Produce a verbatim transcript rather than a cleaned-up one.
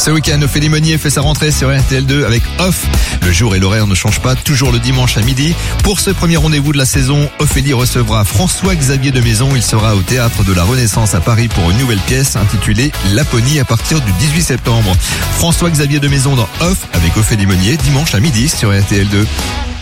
Ce week-end, Ophélie Meunier fait sa rentrée sur R T L deux avec Off. Le jour et l'horaire ne changent pas, toujours le dimanche à midi. Pour ce premier rendez-vous de la saison, Ophélie recevra François-Xavier de Maison. Il sera au Théâtre de la Renaissance à Paris pour une nouvelle pièce intitulée Laponie à partir du dix-huit septembre. François-Xavier de Maison dans Off avec Ophélie Meunier, dimanche à midi sur R T L deux.